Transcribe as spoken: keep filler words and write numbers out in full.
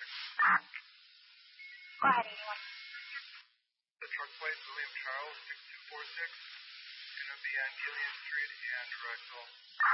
Go ahead, eighty-one. The truck plate, William Charles, six two four six. It's going to be on Gillian Street and Drexel.